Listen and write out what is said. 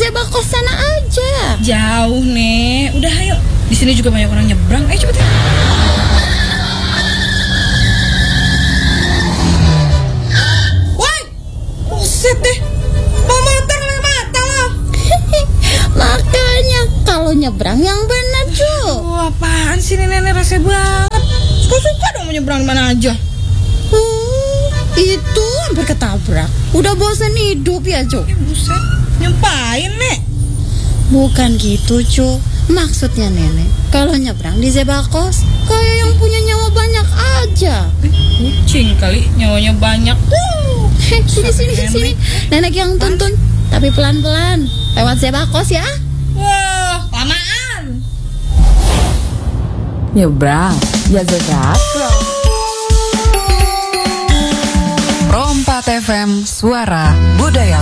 Zebakos sana aja. Jauh, Nek. Udah, ayo. Di sini juga banyak orang nyebrang. Ayo cepet. Woi, buset deh. Mau motor mata loh. Makanya kalau nyebrang yang benar, Cu. Apaan sih nenek rese banget. Suka-suka dong mau nyebrang mana aja. Itu hampir ketabrak. Udah bosan hidup ya, Cu. Buset, nyempain, Nek. Bukan gitu, Cu. Maksudnya nenek, kalau nyebrang di Zebakos kayak yang punya nyawa banyak aja. Kucing kali, nyawanya banyak. Sini. Nenek yang tuntun, tapi pelan-pelan. Lewat Zebakos ya. Wah, lamaan. Nyebrang, ya Zebakos. Rompat FM, suara budaya.